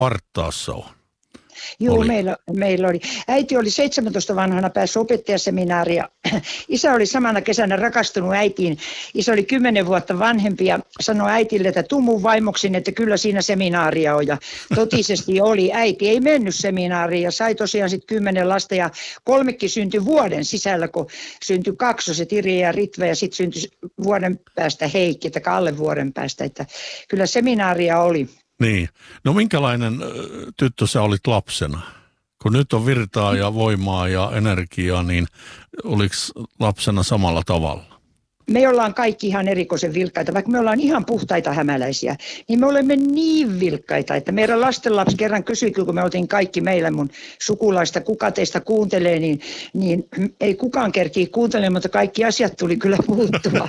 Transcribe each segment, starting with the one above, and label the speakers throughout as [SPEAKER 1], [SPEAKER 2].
[SPEAKER 1] Partaassa on.
[SPEAKER 2] Joo, meillä oli. Äiti oli 17 vanhana päässyt opettajaseminaariin ja isä oli samana kesänä rakastunut äitiin. Isä oli 10 vuotta vanhempi ja sanoi äitille, että tuu mun vaimoksin, että kyllä siinä seminaaria on. Ja totisesti oli. Äiti ei mennyt seminaariin ja sai tosiaan sitten 10 lasta ja 3 syntyi vuoden sisällä, kun syntyi kaksoset Irja ja Ritva ja sitten syntyi vuoden päästä Heikki, tai alle vuoden päästä. Että kyllä seminaaria oli.
[SPEAKER 1] Niin. No minkälainen tyttö sä olit lapsena? Kun nyt on virtaa ja voimaa ja energiaa, niin oliko lapsena samalla tavalla?
[SPEAKER 2] Me ollaan kaikki ihan erikoisen vilkkaita, vaikka me ollaan ihan puhtaita hämäläisiä, niin me olemme niin vilkkaita, että meidän lastenlapsi kerran kysyi, kun me oltiin kaikki meillä mun sukulaista, kuka teistä kuuntelee, niin ei kukaan kerkiä kuuntelemaan, mutta kaikki asiat tuli kyllä puuttua.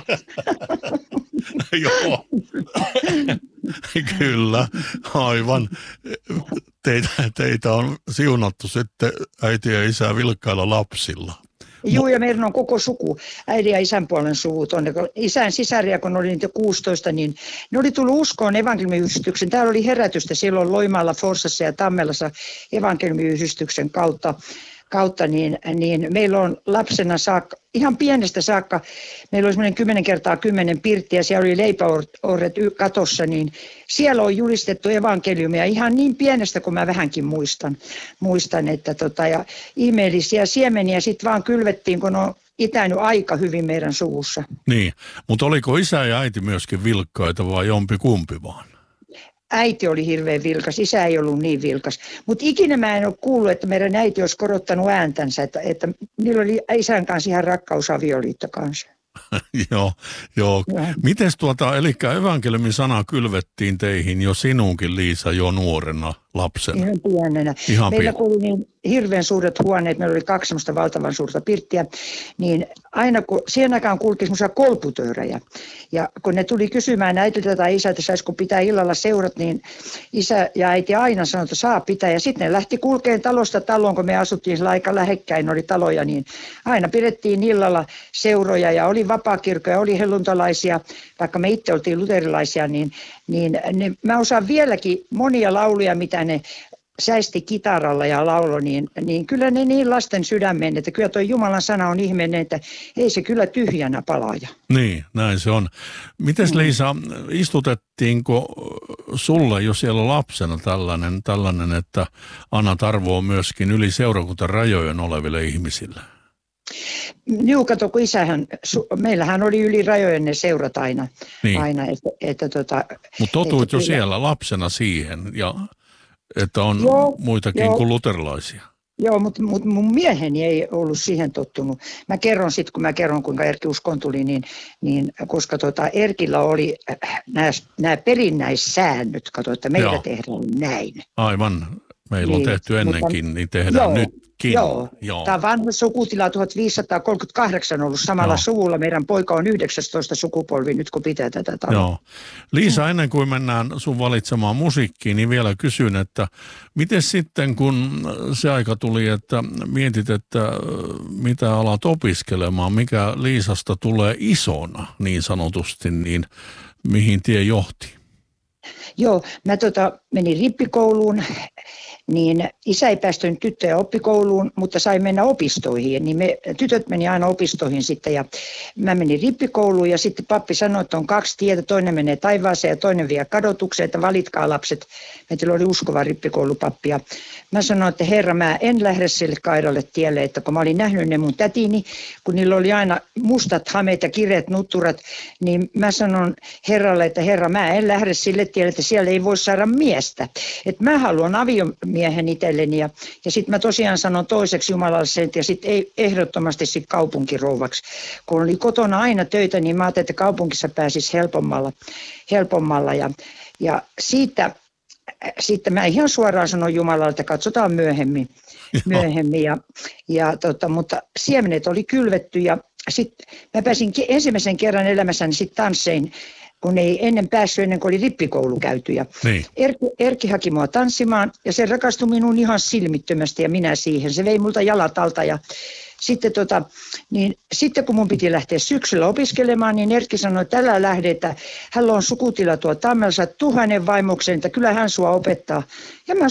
[SPEAKER 1] Joo, kyllä, aivan. Teitä on siunattu sitten äiti ja isä vilkkailla lapsilla.
[SPEAKER 2] Joo, ja meidän on koko suku, äidin ja isän puolen suvut. Isän sisaria, kun oli niitä 16, niin ne oli tullut uskoon evankeliumiyhdistyksen. Täällä oli herätystä silloin Loimaalla, Forssassa ja Tammelassa evankeliumiyhdistyksen kautta niin meillä on lapsena saakka, ihan pienestä saakka, meillä oli semmoinen 10x10 pirtti ja siellä oli leipäorret katossa, niin siellä on julistettu evankeliumia ihan niin pienestä kuin mä vähänkin muistan että ja ihmeellisiä siemeniä sitten vaan kylvettiin, kun on itänyt aika hyvin meidän suvussa.
[SPEAKER 1] Niin, mutta oliko isä ja äiti myöskin vilkkaita vai jompi kumpi vaan?
[SPEAKER 2] Äiti oli hirveän vilkas, isä ei ollut niin vilkas. Mutta ikinä mä en ole kuullut, että meidän äiti olisi korottanut ääntänsä, että niillä oli isän kanssa ihan rakkausavioliitto kanssa.
[SPEAKER 1] Joo. Mites eli evankeliumin sana kylvettiin teihin jo sinunkin, Liisa, jo nuorena lapsena?
[SPEAKER 2] Ihan pienenä. Meillä oli niin hirveän suuret huoneet, meillä oli 2 semmoista valtavan suurta pirttiä, niin aina kun siihen aikaan kulki semmoisia kolputöörejä. Ja kun ne tuli kysymään äitiltä tai isältä, saisiko pitää illalla seurat, niin isä ja äiti aina sanoi, että saa pitää. Ja sitten ne lähti kulkeen talosta taloon, kun me asuttiin sillä aika lähekkäin, oli taloja, niin aina pidettiin illalla seuroja ja oli vapaakirkkoja, oli helluntalaisia, vaikka me itse oltiin luterilaisia, niin mä osaan vieläkin monia lauluja, mitä ne säisti kitaralla ja laulo, niin kyllä ne niin lasten sydämeen, että kyllä tuo Jumalan sana on ihmeinen, että ei se kyllä tyhjänä palaaja.
[SPEAKER 1] Niin, näin se on. Mites Liisa, istutettiinko sulle jo siellä lapsena tällainen, että annat arvoa myöskin yli seurakuntarajojen oleville ihmisille?
[SPEAKER 2] Joo, kato, kun meillähän oli yli rajojen ne seurat aina.
[SPEAKER 1] Niin. Mutta totuit jo
[SPEAKER 2] kyllä
[SPEAKER 1] siellä lapsena siihen, ja että on muitakin kuin luterilaisia.
[SPEAKER 2] Joo, mutta mun mieheni ei ollut siihen tottunut. Mä kerron sitten, kun mä kerron, kuinka Erkki uskon tuli, niin koska Erkillä oli nämä perinnäissäännöt, kato, että meillä tehdään näin.
[SPEAKER 1] Aivan, meillä on tehty ennenkin, niin tehdään nytkin.
[SPEAKER 2] Joo. Tämä vanha sukutila 1538 on ollut samalla suvulla. Meidän poika on 19 sukupolvi nyt, kun pitää tätä taloa.
[SPEAKER 1] Joo. Liisa, ennen kuin mennään sun valitsemaan musiikkiin, niin vielä kysyn, että miten sitten, kun se aika tuli, että mietit, että mitä alat opiskelemaan, mikä Liisasta tulee isona niin sanotusti, niin mihin tie johti?
[SPEAKER 2] Joo, mä menin rippikouluun, niin isä ei päästönyt tyttöjä oppikouluun, mutta sai mennä opistoihin. Niin tytöt meni aina opistoihin sitten ja mä menin rippikouluun ja sitten pappi sanoi, että on 2 tietä, toinen menee taivaaseen ja toinen vie kadotukseen, että valitkaa lapset. Meillä oli uskova rippikoulupappi ja mä sanoin, että herra, mä en lähde sille kaidalle tielle, että kun mä olin nähnyt ne mun tätini, kun niillä oli aina mustat hameet ja kireet nutturat, niin mä sanon herralle, että herra, mä en lähde sille tielle, että siellä ei voi saada miestä. Että mä haluan aviomiehen itselleni ja sitten mä tosiaan sanon toiseksi Jumalalle sen, ja sitten ei ehdottomasti sit kaupunkirouvaksi. Kun oli kotona aina töitä, niin mä ajattelin, että kaupungissa pääsisi helpommalla ja siitä sitten mä ihan suoraan sanoin Jumalalle, että katsotaan myöhemmin mutta siemenet oli kylvetty ja sitten mä pääsin ensimmäisen kerran elämässäni sitten tanssein, kun ei ennen päässyt, ennen kuin oli rippikoulu käyty. Ja
[SPEAKER 1] niin.
[SPEAKER 2] Erkki haki mua tanssimaan ja se rakastui minuun ihan silmittömästi ja minä siihen. Se vei multa jalat alta ja Sitten kun mun piti lähteä syksyllä opiskelemaan, niin Erkki sanoi, että älä lähde, että hänellä on sukutila tuo Tammelsa 1000 vaimokseen, että kyllä hän sua opettaa. Ja mä